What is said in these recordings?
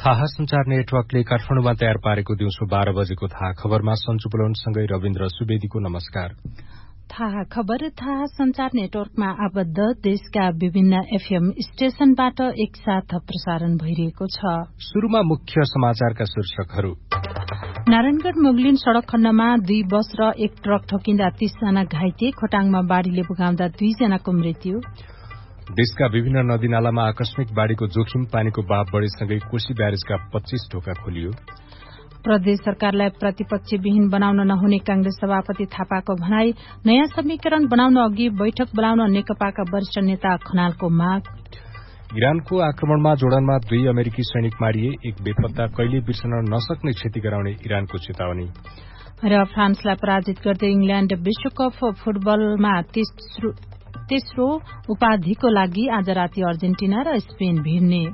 थाहा संचार नेटवर्कले काठमाडौँमा तयार पारेको दिउँसो 12 बजेको थाहा खबरमा सञ्चु पुलनसँगै रविन्द्र सुवेदीको नमस्कार। थाहा खबर थाहा संचार नेटवर्कमा आबद्ध देशका विभिन्न एफएम स्टेशनबाट एकसाथ प्रसारण भइरहेको छ। शुरूमा मुख्य समाचारका शीर्षकहरू। नारायणगढ़ मुगलिन सड़क खण्डमा 2 बस र 1 ट्रक ठोकिँदा 30 जना घाइते, खोटाङमा बाढ़ीले बगाउँदा 2 जनाको मृत्यु। देशका विभिन्न नदीनालामा आकस्मिक बाढ़ीको जोखिम, पानीको बहाव बढ़ेसँगै कोशी ब्यारेजका 25 ढोका खोलियो। प्रदेश सरकारलाई प्रतिपक्षविहीन बनाउन नहुने कांग्रेस सभापति थापाको भनाई, नयाँ समीकरण बनाउन अघि बैठक बोलाउन नेकपाका वरिष्ठ नेता खनालको माग। इरानको आक्रमणमा जोर्डनमा 2 अमेरिकी सैनिक मारिए, 1 बेपत्ता, कहिले बिर्सन नसक्ने क्षति गराउने इरानको चेतावनी। र फ्रान्सलाई पराजित गर्दै इंग्ल्याण्ड विश्वकप फुटबलमा तेस्रो उपाधिको लागि आज राति अर्जेन्टिना र स्पेन भिड्ने।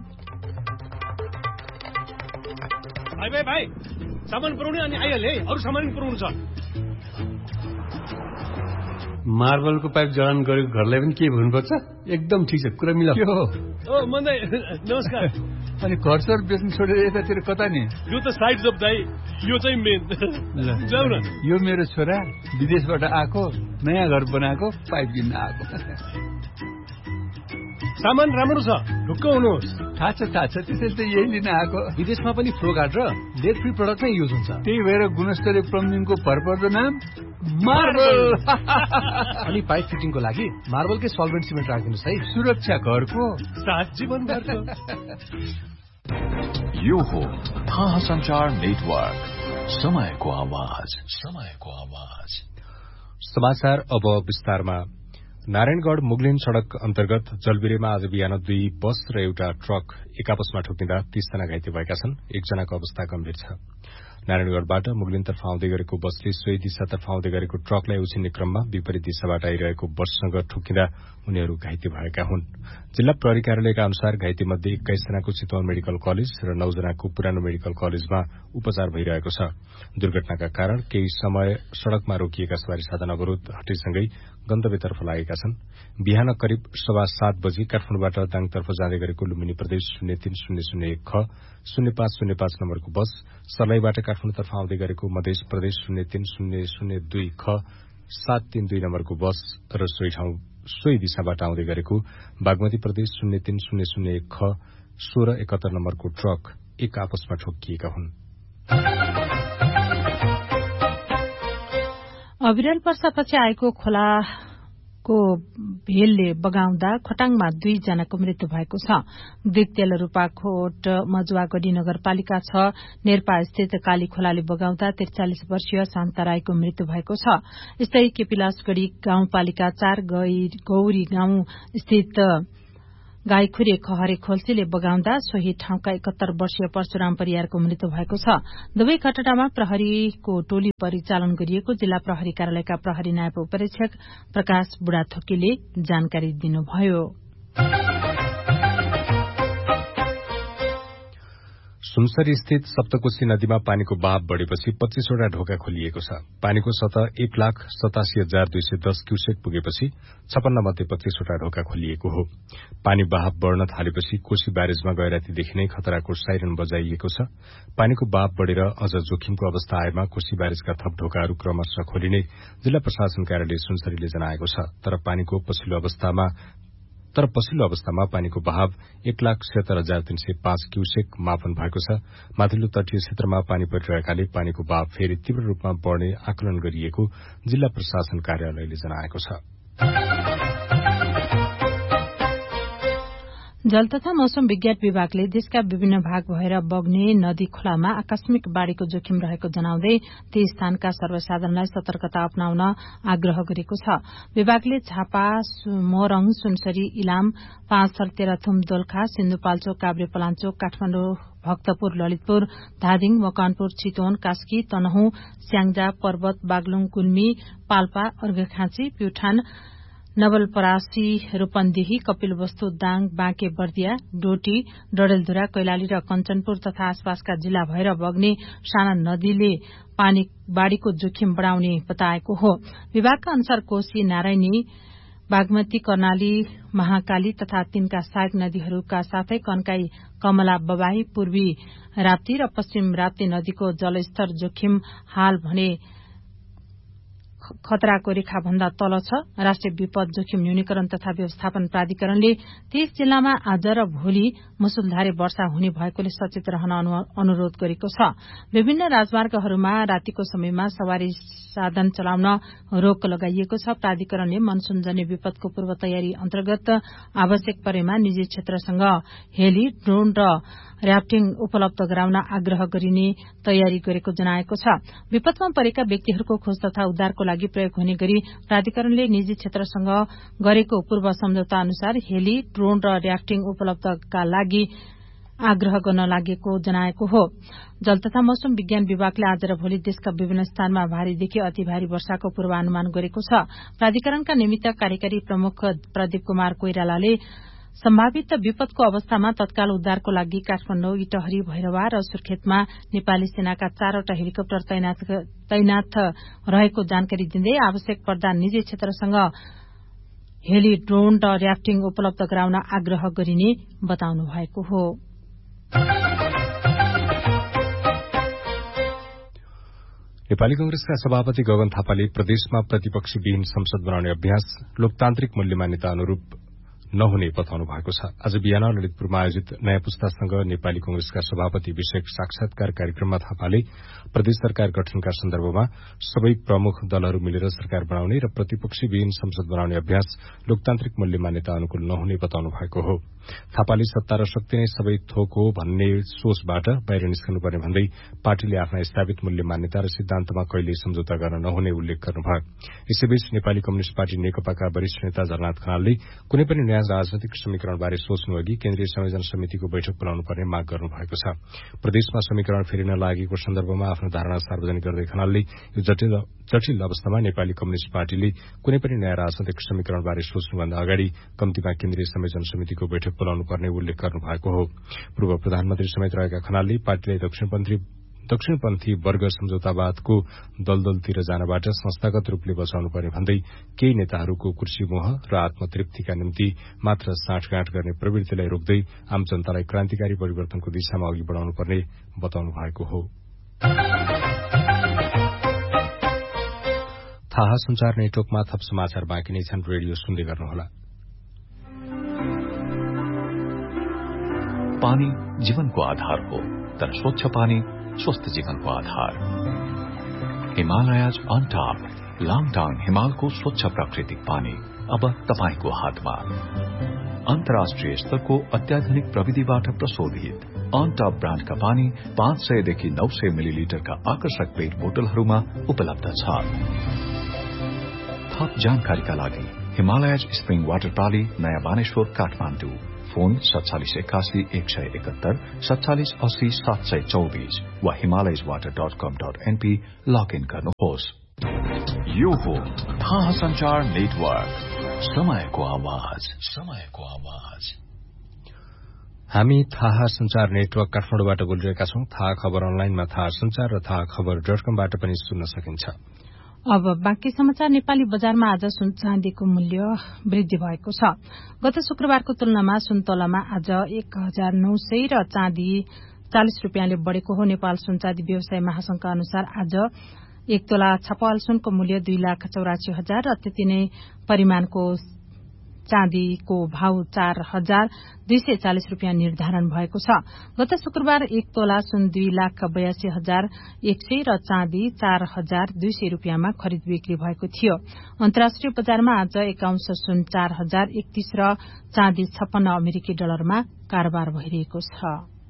भाइ सामान पुर्याउने अनि आइहाले, अरू सामान पनि पुर्याउनु छ। मार्बलको पाइप जडान गरेको घरलाई पनि के भन्नुपर्छ? एकदम ठिक छ, कुरा मिलाऊ। ओ मन्दै नमस्कार। अनि घरसर बेच्नु छोडेर यतातिर कता नि? यो त साइड जब दाइ, यो चाहिँ मेन। जाऊ न। यो मेरो छोरा विदेशबाट आएको, नयाँ घर बनाएको, पाइप किन्न आएको। सामान राम्रो छ, ढुक्क हुनुहोस्। थाहा छ त्यसैले त यही लिन आएको। विदेशमा पनि फ्लो गार्ड र लेड फ्री प्रडक्ट नै युज हुन्छ। त्यही भएर गुणस्तरीय प्लम्बिङको भरपर्दो नाम मार्बल। अनि पाइप फिटिङको लागि मार्बलकै सल्भेन्ट सिमेन्ट राखिदिनुहोस् है। सुरक्षा घरको साथ जीवनभरको। यो हो थाहा संचार नेटवर्क, समयको आवाज। समाचार अब विस्तारमा। नारायणगढ़ मुगलिन सड़क अन्तर्गत जलबिरेमा आज बिहान 2 बस र एउटा ट्रक एक आपसमा ठोकिँदा 30 जना घाइते भएका छन्। 1 जनाको अवस्था गम्भीर छ। नारायणगढ़बाट मुगलिनतर्फ आउँदै गरेको बसले सोही दिशातर्फ आउँदै गरेको ट्रकलाई उछिन्ने क्रममा विपरीत दिशाबाट आइरहेको बससँग ठोकिँदा उनीहरू घाइते भएका हुन्। जिल्ला प्रहरी कार्यालयका अनुसार घाइते मध्ये 21 जनाको चितवन मेडिकल कलेज र 9 जनाको पुरानो मेडिकल कलेजमा उपचार भइरहेको छ। दुर्घटनाका कारण केही समय सड़कमा रोकिएका सवारी साधन अवरोध हटेसँगै गन्तव्यतर्फ लागेका छन्। बिहान करिब 7:15 बजे काठमाडौँबाट दाङतर्फ जाँदै गरेको लुम्बिनी प्रदेश 030001 ख 0505 नम्बरको बस, सर्लाहीबाट काठमाडौँतर्फ आउँदै गरेको मधेस प्रदेश 030002 ख 732 नम्बरको बस र सोही दिशाबाट आउँदै गरेको बागमती प्रदेश 030001 ख 1671 नम्बरको ट्रक एक आपसमा ठोकिएका हुन्। अविरल वर्षापछि आएको खोलाको भेलले बगाउँदा खोटाङमा 2 जनाको मृत्यु भएको छ। दिक्तेल रूपाकोट मजुवागढ़ी नगरपालिका 6 नेर्पा स्थित काली खोलाले बगाउँदा 43 वर्षीय शान्ता राईको मृत्यु भएको छ। यस्तै केपिलासगढ़ी गाउँपालिका 4 गौरी गाउँ स्थित गाईखुरे खहरे खोल्सीले बगाउँदा सोही ठाउँका 71 वर्षीय परशुराम परियारको मृत्यु भएको छ। दुवै घटनामा प्रहरीको टोली परिचालन गरिएको जिल्ला प्रहरी कार्यालयका प्रहरी नायब उपरीक्षक प्रकाश बुढाथोकीले जानकारी दिनुभयो। सुनसरी स्थित सप्तकोशी नदीमा पानीको बहाव बढ़ेपछि 25 वटा ढोका खोलिएको छ। पानीको सतह 1,87,210 क्यूसेक पुगेपछि 56 मध्ये 25 वटा ढोका खोलिएको हो। पानी बहाव बढ़न थालेपछि कोशी ब्यारेजमा गएरातीदेखि नै खतराको साइरन बजाइएको छ। पानीको बहाव बढ़ेर अझ जोखिमको अवस्था आएमा कोशी ब्यारेजका थप ढोकाहरू क्रमशः खोलिने जिल्ला प्रशासन कार्यालय सुनसरीले जनाएको छ। तर पछिल्लो अवस्थामा पानीको बहाव 1,76,305 क्यूसेक मापन भएको छ। माथिल्लो तटीय क्षेत्रमा पानी परिरहेकाले पानीको बहाव फेरि तीव्र रूपमा बढ़ने आकलन गरिएको जिल्ला प्रशासन कार्यालयले जनाएको छ। जल तथा मौसम विज्ञान विभागले देशका विभिन्न भाग भएर बग्ने नदी खोलामा आकस्मिक बाढ़ीको जोखिम रहेको जनाउँदै ती स्थानका सर्वसाधारणलाई सतर्कता अपनाउन आग्रह गरेको छ। विभागले झापा, मोरङ, सुनसरी, इलाम, पाँचथर, तेह्रथुम, दोलखा, सिन्धुपाल्चोक, काभ्रेपलाञ्चोक, काठमाडौँ, भक्तपुर, ललितपुर, धादिङ, मकवानपुर, चितवन, कास्की, तनहुँ, स्याङ्जा, पर्वत, बागलुङ, गुल्मी, पाल्पा, अर्घाखाँची, प्युठान, नवलपरासी, रूपन्देही, कपिलवस्तु, दाङ, बाँके बर्दिया, डोटी, डडेलधुरा, कैलाली र कञ्चनपुर तथा आसपासका जिल्ला भएर बग्ने साना नदीले बाढ़ीको जोखिम बढ़ाउने बताएको हो। विभागका अनुसार कोशी, नारायणी, बागमती, कर्णाली, महाकाली तथा तिनका सहायक नदीहरूका साथै कन्काई, कमला, बबाही, पूर्वी राप्ती र पश्चिम राप्ती नदीको जलस्तर जोखिम हाल भने खतराको रेखा भन्दा तल छ। राष्ट्रिय विपद जोखिम न्यूनीकरण तथा व्यवस्थापन प्राधिकरणले 30 जिल्लामा आज र भोलि मुसलधारे वर्षा हुने भएकोले सचेत रहन अनुरोध गरेको छ। विभिन्न राजमार्गहरूमा रातिको समयमा सवारी साधन चलाउन रोक लगाइएको छ। प्राधिकरणले मनसूनजन्य विपदको पूर्व तयारी अन्तर्गत आवश्यक परेमा निजी क्षेत्रसँग हेली, ड्रोन र र्याफ्टिङ उपलब्ध गराउन आग्रह गरिने तयारी गरेको जनाएको छ। विपदमा परेका व्यक्तिहरूको खोज तथा उद्धारको लागि प्रयोग हुने गरी प्राधिकरणले निजी क्षेत्रसँग गरेको पूर्व सम्झौता अनुसार हेली, ड्रोन र र्याफ्टिङ उपलब्धका लागि आग्रह गर्न लागेको जनाएको हो। जल तथा मौसम विज्ञान विभागले आज र भोलि देशका विभिन्न स्थानमा भारीदेखि अति भारी वर्षाको पूर्वानुमान गरेको छ। प्राधिकरणका निमित्त कार्यकारी प्रमुख प्रदीप कुमार कोइरालाले सम्भावित विपदको अवस्थामा तत्काल उद्धारको लागि काठमाडौँ, इटहरी, भैरवा र सुर्खेतमा नेपाली सेनाका 4वटा हेलिकप्टर तैनाथ रहेको जानकारी दिँदै आवश्यक पर्दा निजी क्षेत्रसँग हेली, ड्रोन र र्याफ्टिङ उपलब्ध गराउन आग्रह गरिने बताउनु भएको हो। नेपाली कंग्रेसका सभापति गगन थापाले प्रदेशमा प्रतिपक्षीविहीन संसद बनाउने अभ्यास लोकतान्त्रिक मूल्य मान्यता अनुरूप नहुने बताउनु भएको छ। आज बिहान ललितपुरमा आयोजित नयाँ पुस्तासँग नेपाली कंग्रेसका सभापति विषयक साक्षात्कार कार्यक्रममा थापाले प्रदेश सरकार गठनका सन्दर्भमा सबै प्रमुख दलहरू मिलेर सरकार बनाउने र प्रतिपक्षीविहीन संसद बनाउने अभ्यास लोकतान्त्रिक मूल्य मान्यता अनुकूल नहुने बताउनु भएको हो। थापाले सत्ता र शक्ति नै सबै थोक हो भन्ने सोचबाट बाहिर निस्कनुपर्ने भन्दै पार्टीले आफ्ना स्थापित मूल्य मान्यता र सिद्धान्तमा कहिल्यै सम्झौता गर्न नहुने उल्लेख गर्नुभयो। यसैबीच नेपाली कम्युनिष्ट पार्टी नेकपाका वरिष्ठ नेता झरनाथ खनालले कुनै पनि नयाँ राजनैतिक समीकरणबारे सोच्नु अघि केन्द्रीय संयोजन समितिको बैठक बोलाउनु पर्ने माग गर्नु भएको छ। प्रदेशमा समीकरण फेरिन लागेको सन्दर्भमा आफ्नो धारणा सार्वजनिक गर्दै खनालले यो जटिल अवस्थामा नेपाली कम्युनिष्ट पार्टीले कुनै पनि नयाँ राजनैतिक समीकरणबारे सोच्नुभन्दा अगाडि कम्तीमा केन्द्रीय संयोजन समितिको बैठक बोलाउनु पर्ने उल्लेख गर्नु भएको हो। पूर्व प्रधानमन्त्री समेत रहेका खनालले पार्टीलाई दक्षिणपन्थी वर्ग सम्झौतावादको दलदलतिर जानबाट संस्थागत रूपले बचाउनु पर्ने भन्दै केही नेताहरूको कुर्सी मोह र आत्मतृप्तिका निम्ति मात्र साँठगाँठ गर्ने प्रवृत्तिलाई रोक्दै आम जनतालाई क्रान्तिकारी परिवर्तनको दिशामा अघि बढ़ाउनु पर्ने बताउनु भएको हो। थाहा संचार नेटवर्कमा थप समाचार बाँकी नै छन्। रेडियो सुन्दै गर्नुहोला। पानी जीवनको आधार हो, तर स्वच्छ पानी स्वस्थ जीवनको आधार। हिमालयज अन टॉप लाङटाङ हिमालको स्वच्छ प्राकृतिक पानी अब तपाईको हातमा। अन्तर्राष्ट्रिय स्तरको अत्याधुनिक प्रविधिबाट प्रशोधित अन टॉप ब्रान्डका पानी 500 देखि 900 मिलिलिटरका आकर्षक पेट बोतलहरूमा उपलब्ध छ। थप जानकारीका लागि हिमालयज स्प्रिङ वाटर प्राली, नयाँ बानेश्वर, काठमाडौँ। फोन 4781 171 4780 724 वा himalayaswater.com.np लगइन गर्नुहोस्। यो हो थाहा संचार नेटवर्क, समयको आवाज। हामी थाहा संचार नेटवर्क काठमाडौँबाट बोलिरहेका छौं। थाहा खबर अनलाइनमा थाहा संचार र थाहा खबर.com-बाट पनि सुन्न सकिन्छ। अब बाँकी समाचार। नेपाली बजारमा आज सुन चाँदीको मूल्य वृद्धि भएको छ। गत शुक्रबारको तुलनामा सुन तोलामा आज 1900 र चाँदी 40 रुपियाँले बढ़ेको हो। नेपाल सुन चाँदी व्यवसाय महासंघका अनुसार आज 1 तोला छपाल सुनको मूल्य 2,84,000 र त्यति नै परिमाणको चाँदीको भाव 4,240 रुपियाँ निर्धारण भएको छ। गत शुक्रबार 1 तोला सुन 2,82,100 र चाँदी 4,200 रुपियाँमा खरिद बिक्री भएको थियो। अन्तर्राष्ट्रिय बजारमा आज 1 औंस सुन 4,031 र चाँदी 56 अमेरिकी डलरमा कारोबार भइरहेको छ।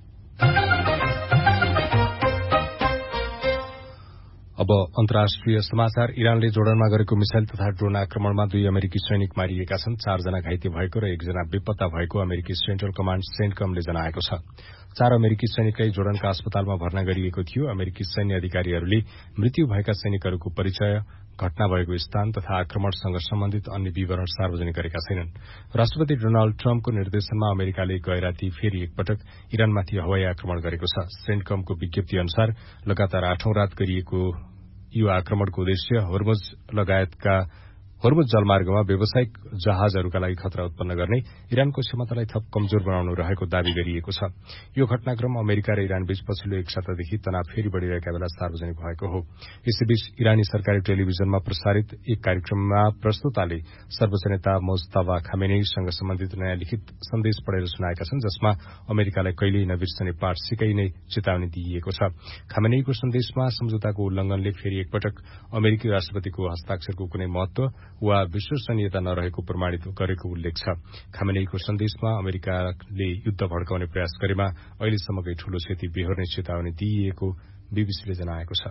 अब अन्तर्राष्ट्रिय समाचार। इरानले जोर्डनमा गरेको मिसाइल तथा ड्रोन आक्रमणमा 2 अमेरिकी सैनिक मारिएका छन्। 4 जना घाइते भएको र 1 जना बेपत्ता भएको अमेरिकी सेन्ट्रल कमाण्ड सेन्टकमले जनाएको छ। 4 अमेरिकी सैनिकलाई जोर्डनका अस्पतालमा भर्ना गरिएको थियो। अमेरिकी सैन्य अधिकारीहरूले मृत्यु भएका सैनिकहरूको परिचय, घटना भएको स्थान तथा आक्रमणसँग सम्बन्धित अन्य विवरण सार्वजनिक गरेका छैनन्। राष्ट्रपति डोनाल्ड ट्रम्पको निर्देशनमा अमेरिकाले गए राति फेरि एकपटक इरानमाथि हवाई आक्रमण गरेको छ। सेन्टकमको विज्ञप्ति अनुसार लगातार 8औं रात गरिएको यो आक्रमणको उद्देश्य होर्मुज लगायतका होर्मुज जलमार्गमा व्यावसायिक जहाजहरूका लागि खतरा उत्पन्न गर्ने इरानको क्षमतालाई थप कमजोर बनाउनु रहेको दावी गरिएको छ। यो घटनाक्रम अमेरिका र इरान बीच पछिल्लो एक सातादेखि तनाव फेरि बढ़िरहेका बेला सार्वजनिक भएको हो। यसैबीच इरानी सरकारी टेलिभिजनमा प्रसारित एक कार्यक्रममा प्रस्तोताले सर्वोच्च नेता मोज्तबा खामेनेईसँग सम्बन्धित नयाँ लिखित सन्देश पढेर सुनाएका छन्, जसमा अमेरिकालाई कहिल्यै नबिर्सने पाठ सिकाइने चेतावनी दिइएको छ। खामेनेईको सन्देशमा सम्झौताको उल्लंघनले फेरि एकपटक अमेरिकी राष्ट्रपतिको हस्ताक्षरको कुनै महत्व वा विश्वसनीयता नरहेको प्रमाणित गरेको उल्लेख छ। खामेनेईको सन्देशमा अमेरिकाले युद्ध भड्काउने प्रयास गरेमा अहिलेसम्मकै ठूलो क्षति बेहोर्ने चेतावनी दिइएको बीबीसीले जनाएको छ।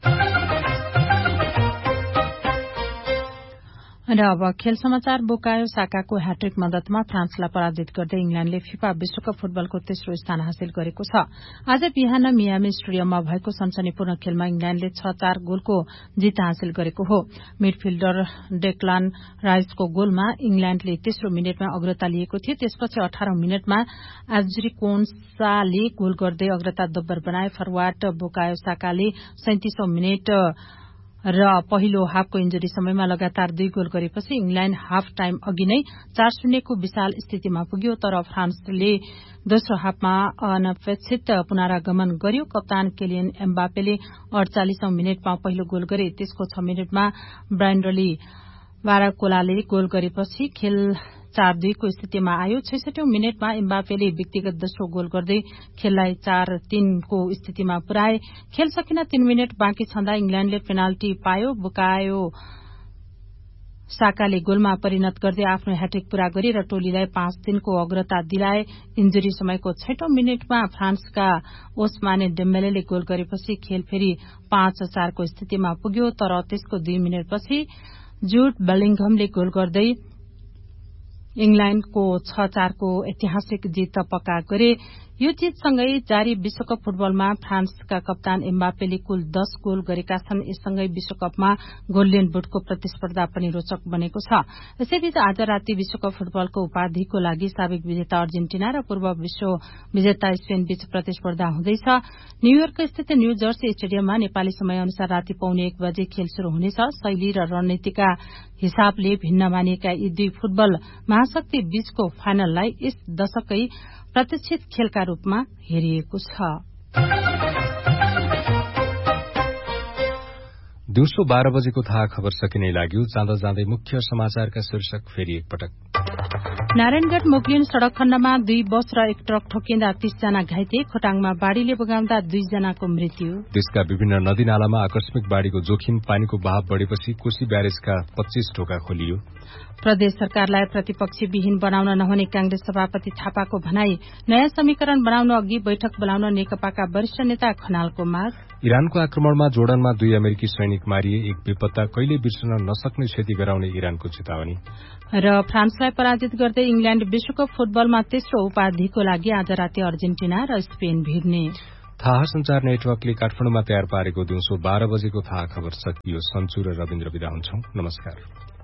र अब खेल समाचार। बुकायो साकाको ह्याट्रिक मद्दतमा फ्रान्सलाई पराजित गर्दै इंग्ल्याण्डले फिफा विश्वकप फुटबलको तेस्रो स्थान हासिल गरेको छ। आज बिहान मियामी स्टेडियममा भएको सनसनीपूर्ण खेलमा इंग्ल्याण्डले 6-4 गोलको जित हासिल गरेको हो। मिडफिल्डर डेक्लान राइसको गोलमा इंग्ल्याण्डले तेस्रो मिनटमा अग्रता लिएको थियो। त्यसपछि 18औं मिनटमा एज्रिकोन्साले गोल गर्दै अग्रता दोब्बर बनाए। फरवार्ड बुकायो साकाले 37औं मिनट र पहिलो हाफको इन्जुरी समयमा लगातार 2 गोल गरेपछि इंग्ल्याण्ड हाफ टाइम अघि नै 4-0 को विशाल स्थितिमा पुग्यो। तर फ्रान्सले दोस्रो हाफमा अनपेक्षित पुनरागमन गर्यो। कप्तान केलियन एम्बापेले 48औं मिनटमा पहिलो गोल गरे। त्यसको 6 मिनटमा ब्रान्डली बाराकोलाले गोल गरेपछि खेल 4-2 को स्थितिमा आयो। 66औं मिनटमा एम्बापेले व्यक्तिगत दोस्रो गोल गर्दै खेललाई 4-3 को स्थितिमा पुर्याए। खेल सकिन 3 मिनट बाँकी छँदा इंग्ल्याण्डले पेनाल्टी पायो। बुकायो साकाले गोलमा परिणत गर्दै आफ्नो ह्याट्रिक पूरा गरे र टोलीलाई 5-3 को अग्रता दिलाए। इन्जुरी समयको 6औं मिनटमा फ्रान्सका ओस्माने डेम्बेलेले गोल गरेपछि खेल फेरि 5-4 को स्थितिमा पुग्यो। तर त्यसको 2 मिनटपछि जुड बेलिंघमले गोल गर्दै इंग्ल्याण्डको 6-4 को ऐतिहासिक जित पक्का गरे। यो जितसँगै जारी विश्वकप फुटबलमा फ्रान्सका कप्तान एम्बापेले कुल 10 गोल गरेका छन्। यससँगै विश्वकपमा गोल्डेन बुटको प्रतिस्पर्धा पनि रोचक बनेको छ। यसैबीच आज राति विश्वकप फुटबलको उपाधिको लागि साबिक विजेता अर्जेन्टिना र पूर्व विश्व विजेता स्पेन बीच प्रतिस्पर्धा हुँदैछ। न्यूयोर्क स्थित न्यू जर्सी स्टेडियममा नेपाली समय अनुसार राति 1:15 बजे खेल शुरू हुनेछ। शैली र रणनीतिका हिसाबले भिन्न मानिएका यी दुई फुटबल महाशक्ति बीचको फाइनललाई यस दशकै प्रतीक्षित खेलका रूपमा हेरिएको छ। दिउँसो 12 बजेको थाहा खबर सकिने लाग्यो। जाँदा जाँदै मुख्य समाचारका शीर्षक फेरि एकपटक। नारायणगढ़ मुगलिन सड़क खण्डमा 2 बस र 1 ट्रक ठोकिँदा 30 जना घाइते। खोटाङमा बाढ़ीले बगाउँदा 2 जनाको मृत्यु। देशका विभिन्न नदी नालामा आकस्मिक बाढ़ीको जोखिम। पानीको बहाव बढ़ेपछि कोशी ब्यारेजका 25 ढोका खोलियो। प्रदेश सरकारलाई प्रतिपक्षी विहीन बनाउन नहुने कांग्रेस सभापति थापाको भनाई। नयाँ समीकरण बनाउन अघि बैठक बोलाउन नेकपाका वरिष्ठ नेता खनालको माग। इरानको आक्रमणमा जोर्डनमा 2 अमेरिकी सैनिक मारिए। एक बेपत्ता कहिले बिर्सन नसक्ने क्षति गराउने इरानको चेतावनी। र फ्रान्सलाई पराजित गर्दै इंग्ल्याण्ड विश्वकप फुटबलमा तेस्रो उपाधिको लागि आज राति अर्जेन्टिना र स्पेन भिड्ने। थाहा संचार नेटवर्कले काठमाडौँमा तयार पारेको दिउँसो 12 बजेको थाहा खबर सकियो। सन्चु र रविन्द्र विदा हुन्छौं। नमस्कार।